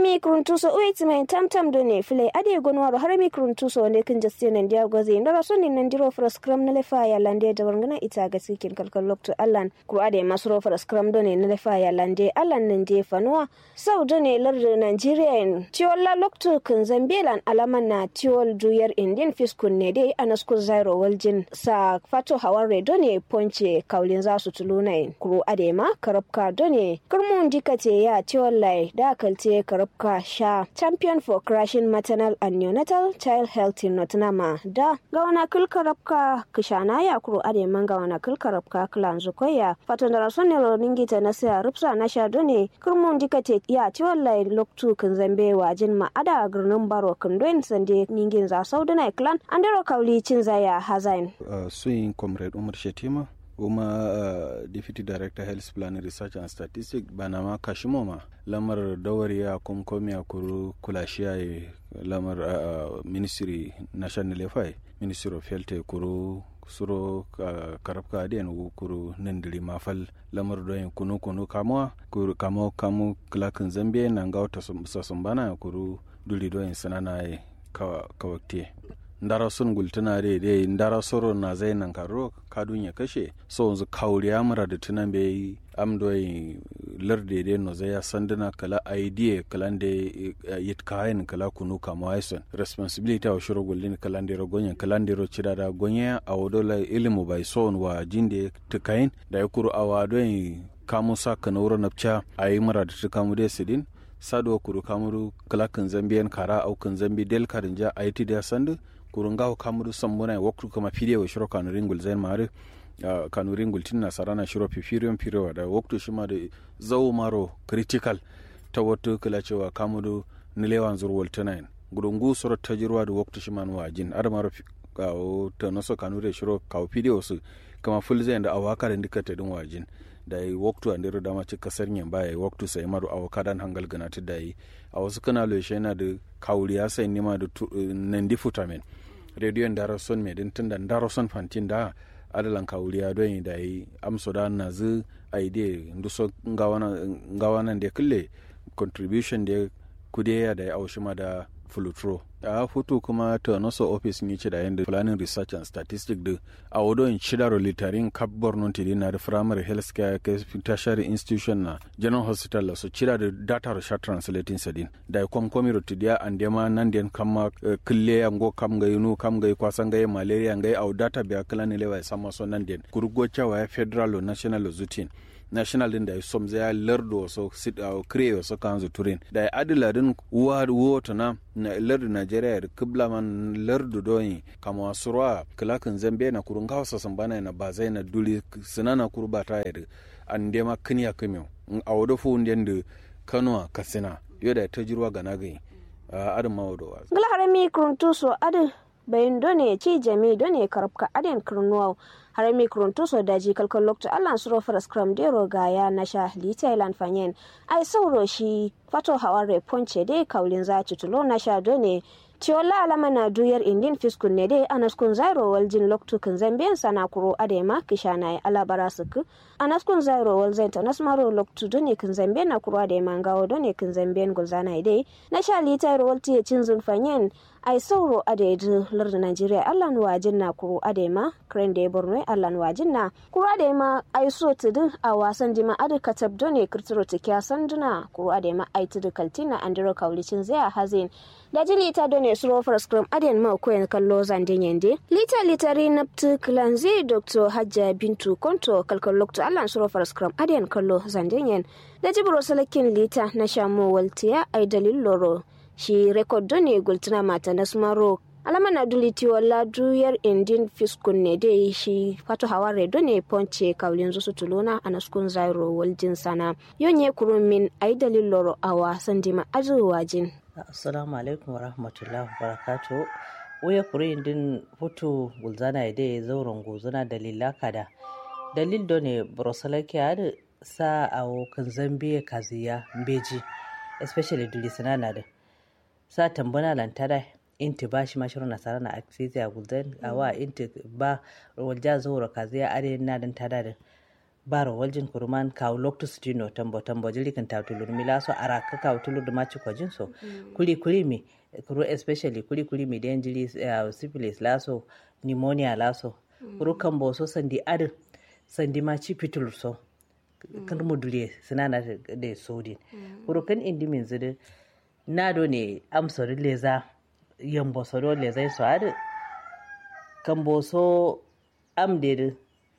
harami kuruntuso uiti mai tamtam do ne file ade gonwaro harami kuruntuso ne kin jaste nan dia goze ndara sonni nan diro for scrum na lefa ya lande da warngana ita ga sikin kalkal lokto allan ku ade masro for scrum do ne na lefa ya lande allan nan je fanuwa sau do ne lardo Nigeria en tiolla lokto kin zambelan alaman na tiol duyar Indian fiskun ne dai anasku zairo waljin sa fato haware do ne ponche kaulin za su tuluna en ku ade ma karabka do ne kurmun dikate ya tiollai da kalte karabka sha champion for crashing maternal and neonatal child health in Nottingham da gawana kulkarabka kishana ya kuro ade man gawana kulkarabka klan zukoya fatan da rason ne ningita na sai rupsa na sha done kurmun dikate ya ci wallahi loktu kan zambe wajin ma ada gurnin baro kan doen sande ningin za saudana clan andero kauli cin zaya hazain suyin comrade Umar Shetima Deputy Director Health Planning Research and Statistics Banama Kashimoma lamar dawari ya kumkomi ya kuru kulashiya lamar Ministry National Lefai Ministry of Health kuru suro karabka adiyan kuru nindiri mafal lamar doyin kunu kamuwa kuru kamu klakin Zambia na ngauta sasumbana kuru duli doyin sanana kawakti ndara sun gultuna dai ndara soro na zai nan karo kadun ya kashe so yanzu kauriya mura da tunan bai amdoyi larde dai no zai sanduna kala idea kala da yit kayan kala kunu kama aison responsibility wa shiro gullin kala da rogonya kala da ro cida da gonya a wadola ilimu bai son wa jinde tukain da ya kuru awadon kamu saka na wurin napcha ayi mura da tukamu dai sidin sado kuru kamuru kalakin zambiyan kara aukan zambi del karinja IT da sandu kurungaho kamuru sambuna waktu kama pide wa shiro kanuringul zain mare kanuringul tinna sarana shiro pifirion pirewa da waktu shima da zau maro critical ta wato kala cewa kamuru nilewan zurwal tunain gurungu soro tajirwa da waktu shima wajin adamaro kawo ta naso kanure shiro kawo pide wasu kama full zain da awaka da ndikata din wajin da yi waktu an dira dama cika sarnyen baya waktu sai maru awakadan hangal ganatu da yi a wasu kana lo yana da kauriya sai nima da nandi futamen radio ndaro son me din tunda ndaro son fantin da adalan kauriya don da yi amso da na zu idea nduso ngawana da kulle contribution da kudeya da ya aushima da fulutro a hutu kuma ta naso office ni ce da yanda planning research and statistics da a wodon chidaro litarin kap borno tidi na da primary health care tertiary institution na general hospital la so chida da data ro short translating sadin da komkomi ro tidia andema nan den kama kille ango kam ga yunu kam ga kwasan ga malaria ga au data be aklan lewa sama so nan den kurgo chawa federal or national zutin national din da ya somza ya lardo so sit a kreo so kanzo turin da ya adila din wato na lardo Nigeria da kibla man lardo doyi kama surwa klakin Zambia na kurun hausa sambana na bazai na duli sinana kurbata ya an dema kiniya kimyo a wado fu ndende Kano Katsina yoda ta jirwa ga nagai adin mawodo wa gala harami kuruntuso adin bayin done ci jami done karabka adin kurnuwa harami kuruntuso daji kalkal lokta allan suro faras kram dero gaya na sha li Thailand fanyen ai sauro shi fato haware ponche de kaulin za tulo na sha done Tiola alama na duyar Indian fiskun ne dai anaskun zairo waljin loktukin Zambian sana kuro adema kishana ya alabara suku anaskun zairo walzen ta nasmaro loktu done kin Zambian na kuro adema ngawo done kin Zambian gulzana dai na sha litairo walti ya cin zulfanyen ai sauro adaidu larda Nigeria allan wajin na kuro adema kren da Borno allan wajin na kuro adema ai so tudu a wasan dima adu katab done kirtiro tikiya sanduna kuro adema ai tudu kaltina andiro kaulicin zai hazin da jilita done suro for scrum adian ma koyan kallo zandin yende litari naptu klanzi Dr. Hajja Bintu Konto kalkal lokto allan suro for scrum adian kallo zandin yen da jibro salakin lita na shamu waltiya ai dalil loro shi record done gultuna mata nasmaro alama na duliti wala duyar Indian fiskun ne dai shi fato haware done ponche kaulin zusu tulona anaskun zairo waljin sana yonye kurumin ai dalil loro awa sandima azuwajin. Assalamu alaikum warahmatullahi wabarakatuh. Waya kurin din hutu gulzana ide zauren gozuna dalila kada. Dalil done brosalaki ada sa awo kan Zambia kaziya mbeji especially dulisana na da. Sa tambana lantara inti bashi mashiru nasara na aksisi a gulzan awa inti ba walja zauro kaziya are na dan tada da. baro waljin kuruman kaw loktu stino tambo jili kan tawtulur milaso araka kawtulur da machi kwajin so kuli mi kuru especially kuli mi den jili syphilis laso pneumonia laso kuru kan boso sandi adin sandi machi pitulur so kan module sinana da sodin kuru kan indi min zide nado ne amsori leza yambo soro leza so adin kan boso amde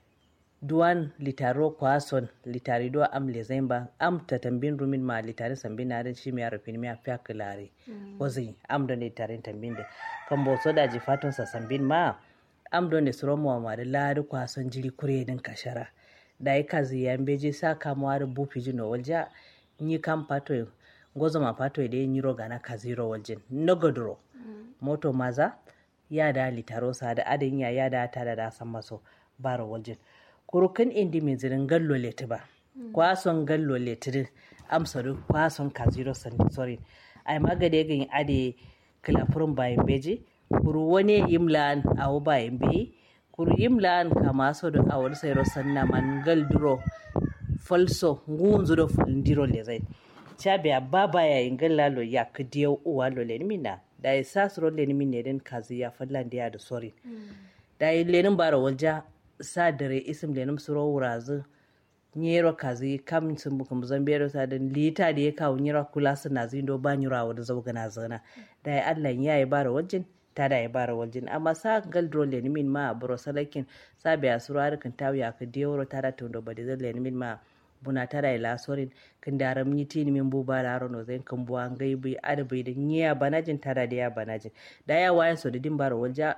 duwan litaro kwason litari do am lezemba am tatambin rumin ma litari sambin na shi mi arafin mi afiya klare wazi am don litari tambin da kan bo so da ji fatun sa sambin ma am don ne suro mu ma da ladu kwason jiri kure din kashara da yi kazi ya mbeji sa kamwa da bufi jino walja ni kam pato gozo ma pato da yin yiro gana kaziro waljin nogodro moto maza ya da litaro sa da adin ya da ta da san maso baro waljin kurukan indi min zirin gallo leti ba kwason gallo leti amsaru kwason kaziro sandi sorry ai magade gin ade kilafurun bayan beji kuru wani yimlan awu bayan be kuru yimlan kama so da awar sayro sanna man galduro falso ngunzu do fundiro le zai chabe ababa ya ingallalo ya kidiyo uwa lo le minna da isasro le minne den kaziya fallandiya da sorry da lenin baro walja sadare isim lenum suro wurazu nyero kazi kam sun bukum zambero sadan lita da ya kawo nyero kula suna zindo ba nyura wa da zaugana zana da ya Allah ya yi bara waljin ta da ya bara waljin amma sa galdro lenimin ma bro salakin sabi asuru harkan tawiya ka dewro ta da tundo ba da lenimin ma buna ta da ila sorin kan da ram yiti ni min buba da rono zai kan buwa ngaibi adabai da nyiya banajin ta da ya banajin da ya wayan so da din bara walja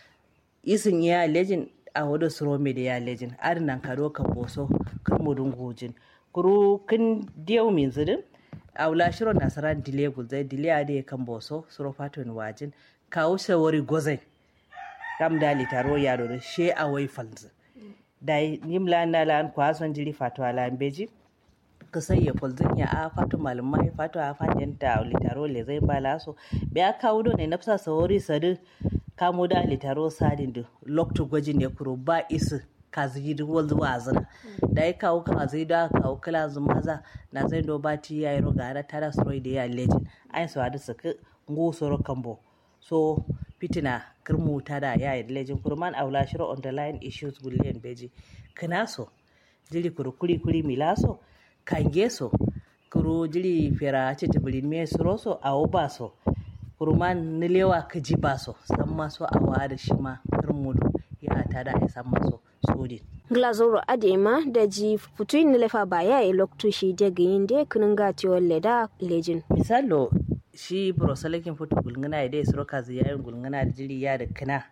isin ya lejin a wadda suro me da ya lejin arinan kado kan boso kan mudun gojin kuru kan diyau min zidin a wula shiro nasaran dile gulzai dile a da ya kan boso suro faton wajin kawo shawari gozai kam da litaro ya dodo she a wai falzi da nimla na lan kwason jiri fato ala beji kasai ya falzin ya a fato malumai fato a fadin ta litaro le zai bala so biya kawo do ne nafsa sawari sadu kamo da litaro sadin da lokto gwajin ya kuro ba isu kazi da wanzu wazina da ya kawo kazi da kawo kala zumaza na zai do bati ya yi roga na tara suroi da ya lejin an su hadu su ngu soro kambo so fitina kirmu ta da ya yi lejin kurman aula shiro underline issues gulliyan beji kana so jiri kuru kuri milaso kange so kuru jiri fera ce tibirin me suro so awo ba so kurman nilewa ka ji ba so san maso a wada shi ma turmudu ya ta da ya san maso sodi glazoro adema da ji futuin nilefa ba ya yi loktu shi daga yin da kunin gatiwar leda lejin misalo shi brosalakin futu gulngana da ya suro kazi yayin gulngana da jiri ya da kina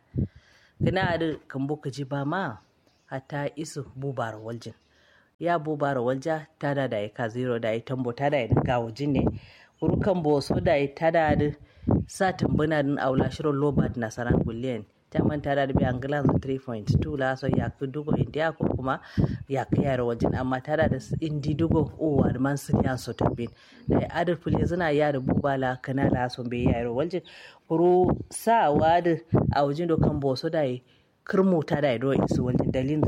da kambo ka ji ba ma hatta isu bubar waljin ya bubar walja ta da ya ka zero da ya tambo ta da ya gawo jin ne kurukan boso da ya ta da sa tambana din aula shirin lobat nasaran gulliyan ta manta da bi angilan 3.2 la so ya ku dugo india ko kuma ya ka yara wajen amma tara da indi dugo o wa man sun ya so tabbin da adar fule zina ya da bubala kana la so be yara wajen kuru sa wad a wajen do kan boso da kirmu ta da do isu wajen dalin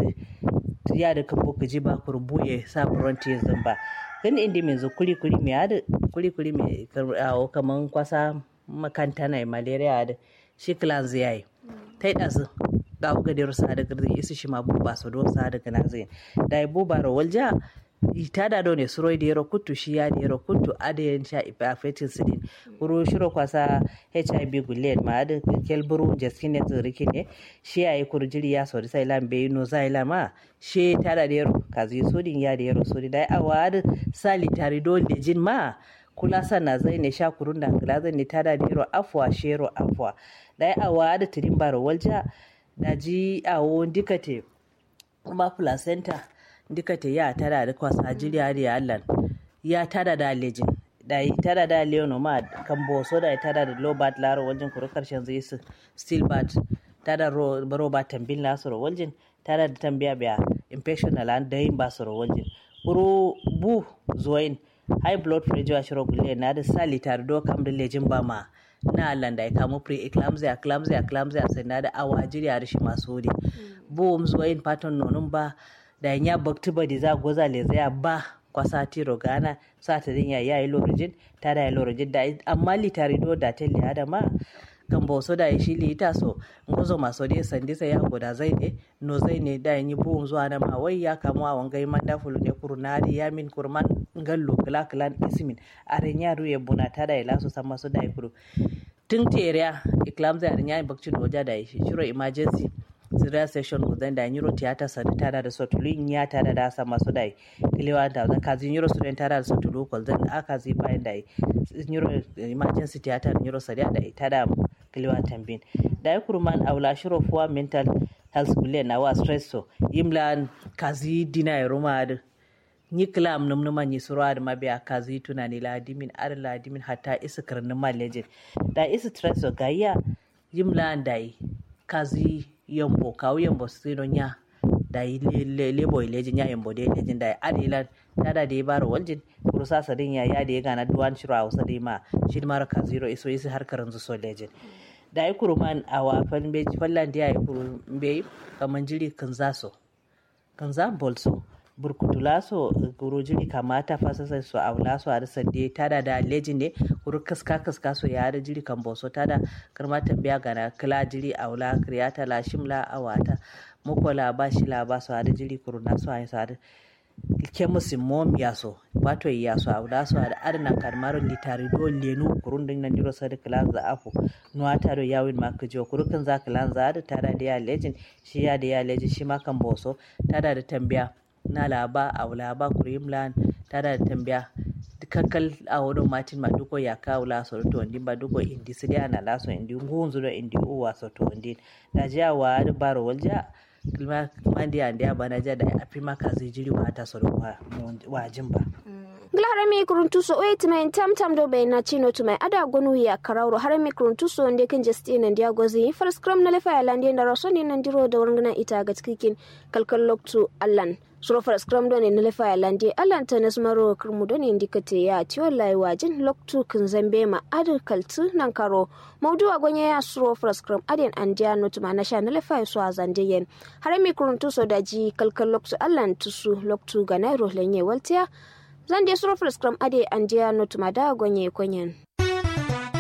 ya da kan boka ji ba kurbuye sa frontier zamba kan indi min zo kuli me ada kuli me kaman kwasa makanta na malaria da shi clans yayi tai da su ga uga da rusa da gardi isi shi ma buba so do sa daga na zai da buba ro walja ita da do ne suroi da yaro kuttu shi ya da yaro kuttu adayan sha affecting sidin uru shiro kwasa hiv gullen ma da kelburu jaskine tsiriki ne shi yayi kurjiri ya so da sai lambe no sai lama shi ta da yaro kazi sodin ya da yaro sodi da awad sali tari dole jin ma kula sana zai ne sha kurun da ngila zai ne tada da yaro afwa shero afwa da awa da tirin baro walja da ji awo dikate kuma placenta dikate ya tada da kwasa jiriya da Allah ya tada da lejin da yi tada da leono ma kan boso da tada da lobat laro waljin kuro karshen zai su still bat tada baro ba tambin lasoro waljin tada da tambiya biya infection na lan da yin basoro waljin kuro bu zoin high blood pressure shiro gulle na da salitar do kam da lejin ba ma na Allah da ya kamo pre-eclampsia sai na da awa jiriya da shi masu wuri bu zuwa yin fatan nonun ba da nya bakti badi za goza le zai ba kwasa tiro gana sa ta din ya yi lorojin ta da lorojin da amma litari do da telle adama kan boso da shi lita so ngozo maso dai sandi sai ya goda zai ne no zai ne da yi buun zuwa na ma wai ya kamu a wangai manda fulu ne kurunari ya min kurman gallo kala kala ismin aren ya ruye buna ta da ila so sama so da kuru tun teriya iklam zai aren ya bakci doja da shi shiro emergency zira session gudan da nyuro theater sadi tada da sotulin ya tada da sama so da kilewa da zan kazi nyuro student tada da sotulu kol zan aka zi bayan da nyuro emergency theater nyuro sadi da tada kilewa tambin da kurman aula shiro fuwa mental health bulle na wa stress so imlan kazi dina roma da ni klam num numa ni surwa da mabiya kazi tunani ladimin ar ladimin hatta iskarnin malejin da is stress so gayya yimlan dai kazi yambo kawo yambo sino nya da lebo ilejin ya yambo da ilejin da adilan tada da ya baro waljin kurusa sadin ya da ya gana duwan shiro a wasa ma shi mara ka zero iso isi harkar zuso lejin da ya kuruman a wafan beji fallan da ya yi kurumbe kaman jiri kan za bolso burkutula so guru jiri kamata fasasa so aula so a rasa da tada da lejin ne kuru kaska so ya da jiri kan boso tada karma tambaya gana kila jiri aula kriyata la shimla awata mukola ba shi la ba so a da jiri kuru na so a sa da ke musimom ya so wato ya so aula so a arna karmaro litari do lenu kurun din nan diro sa da kila za afu no ata do yawin makajo kuru kan za kila za da tada da ya lejin shi ya da ya lejin shi ma kan boso tada da tambaya na laba a laba kurimlan tada da tambaya kankal a wurin martin maduko ya kawo laso to ndi maduko indi sidia na laso indi ngunzu do indi uwa so to ndi da jawa da baro walja kilma mandi ande abana jada apima kazi jiri wa ta so wa jimba Glarami kuruntuso oit mai tamtam do bai na chino to mai ada gonu ya karauro harami kuruntuso nde kan Justin and Diagozi first scrum na lefa ya lande da rasoni nan diro da wurin ita ga cikin kalkal loktu allan suro first scrum do ne na lefa ya lande allan ta nasmaro kurmu do ne indikate ya ci wallahi wajin loktu kin zambe ma adal kaltu nan karo maudu agonye ya suro first scrum aden andia no to na sha na lefa ya so azande yen harami kuruntuso da ji kalkal loktu allan tusu loktu ga nairo lenye waltia zan je suro scrum ade andiya notuma da gonye konyen